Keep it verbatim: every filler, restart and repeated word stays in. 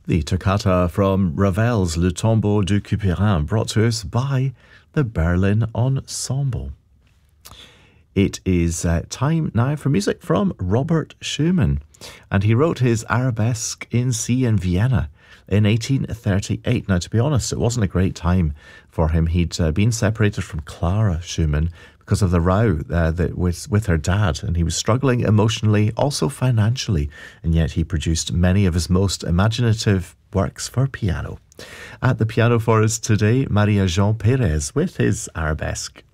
The toccata from Ravel's Le Tombeau du Couperin, brought to us by the Berlin Ensemble. It is uh, time now for music from Robert Schumann, and he wrote his Arabesque in C in Vienna in eighteen thirty-eight. Now, to be honest, it wasn't a great time for him. He'd uh, been separated from Clara Schumann because of the row uh, that with, with her dad, and he was struggling emotionally, also financially, and yet he produced many of his most imaginative works for piano. At the piano for us today, Maria Jean Perez with his Arabesque.